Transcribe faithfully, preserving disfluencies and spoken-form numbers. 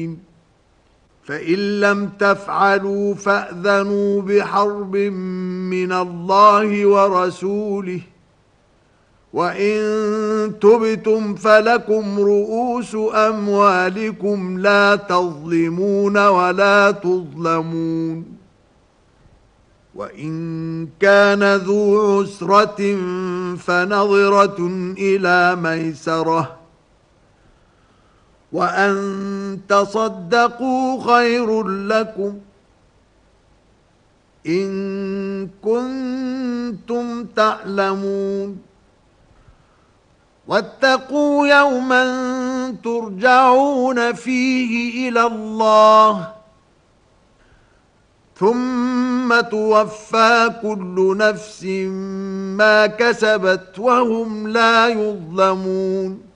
فإن لم تفعلوا فأذنوا بحرب من الله ورسوله وإن تبتم فلكم رؤوس أموالكم لا تظلمون ولا تظلمون وإن كان ذو عسرة فنظرة إلى ميسرة وأن تصدقوا خير لكم إن كنتم تعلمون واتقوا يوما ترجعون فيه إلى الله ثم توفى كل نفس ما كسبت وهم لا يظلمون